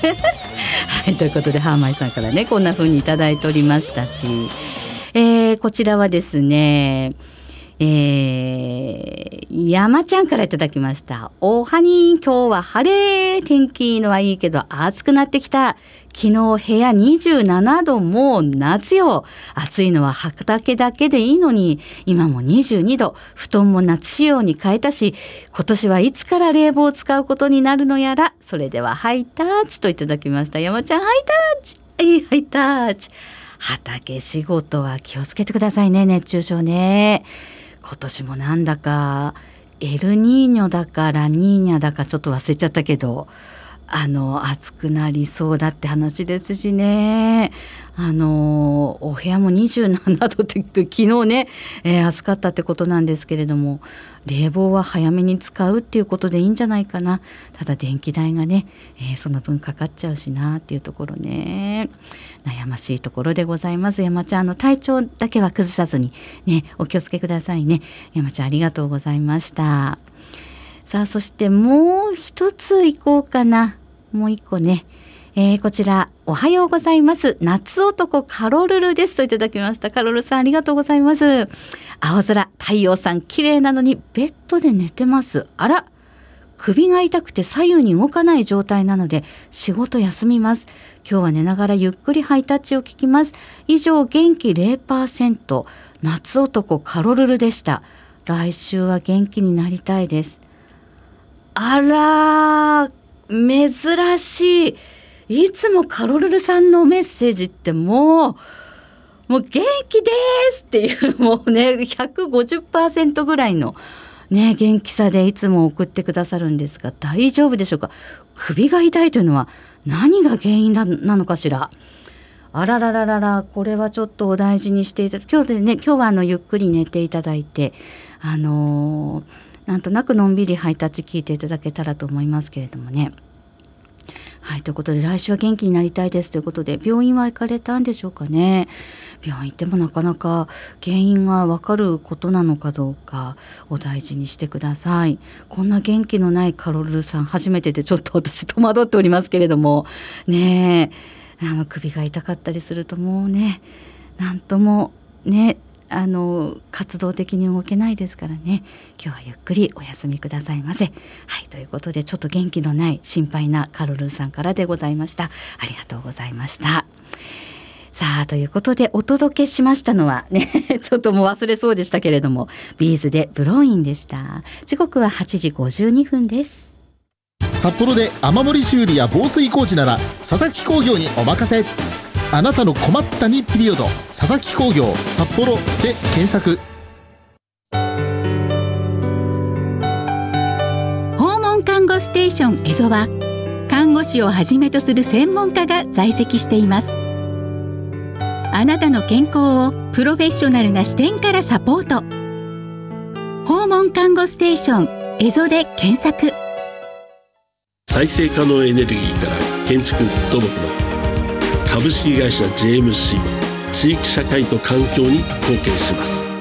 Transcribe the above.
はい、ということでハーマイさんからねこんな風にいただいておりましたし、こちらはですね、山ちゃんからいただきました。おはに今日は晴れ、天気いいのはいいけど暑くなってきた。昨日部屋27度、もう夏よ。暑いのは畑だけでいいのに、今も22度、布団も夏仕様に変えたし、今年はいつから冷房を使うことになるのやら。それではハイタッチといただきました。山ちゃんハイタッチ、ハイタッチ。畑仕事は気をつけてくださいね、熱中症ね。今年もなんだかエルニーニョだかラニーニャだかちょっと忘れちゃったけど、暑くなりそうだって話ですしね。お部屋も27度って昨日ね、暑かったってことなんですけれども、冷房は早めに使うっていうことでいいんじゃないかな。ただ電気代がね、その分かかっちゃうしなっていうところね、悩ましいところでございます。山ちゃん体調だけは崩さずにね、お気をつけくださいね。山ちゃんありがとうございました。さあ、そしてもう一ついこうかな。もう一個ね、こちらおはようございます、夏男カロルルですといただきました。カロルさんありがとうございます。青空、太陽さん綺麗なのにベッドで寝てます。あら、首が痛くて左右に動かない状態なので仕事休みます。今日は寝ながらゆっくりハイタッチを聞きます。以上、元気 0%、 夏男カロルルでした。来週は元気になりたいです。あら、珍しい。いつもカロルルさんのメッセージってもう元気ですっていうもうね 150% ぐらいのね元気さでいつも送ってくださるんですが、大丈夫でしょうか。首が痛いというのは何が原因なのかしら。あららららら、これはちょっとお大事にしていただき、今日はゆっくり寝ていただいて、なんとなくのんびりハイタッチ聞いていただけたらと思いますけれどもね。はい、ということで来週は元気になりたいですということで、病院は行かれたんでしょうかね。病院行ってもなかなか原因が分かることなのかどうかお大事にしてください。こんな元気のないカロルルさん初めてでちょっと私戸惑っておりますけれどもね、首が痛かったりするともうね、なんともね、活動的に動けないですからね。今日はゆっくりお休みくださいませ。はい、ということでちょっと元気のない心配なカロルさんからでございました。ありがとうございました。さあ、ということでお届けしましたのはねちょっともう忘れそうでしたけれども、ビーズでブローインでした。時刻は8時52分です。 札幌で雨漏り修理や防水工事なら佐々木工業にお任せ。あなたの困ったにピリオド、佐々木工業札幌で検索。 訪問看護ステーションエゾは、看護師をはじめとする専門家が在籍しています。あなたの健康をプロフェッショナルな視点からサポート。訪問看護ステーションエゾで検索。 再生可能エネルギーから建築土木まで、株式会社 JMC は地域社会と環境に貢献します。